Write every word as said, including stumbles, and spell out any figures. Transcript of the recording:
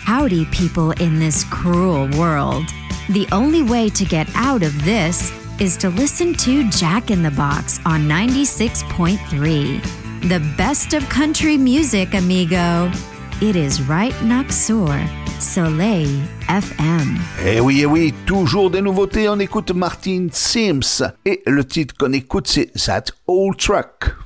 Howdy, people in this cruel world. The only way to get out of this is to listen to Jack in the Box on ninety-six point three. The best of country music, amigo. It is right next door. Soleil F M. Eh oui, eh oui, toujours des nouveautés. On écoute Martin Sims. Et le titre qu'on écoute, c'est That Old Truck.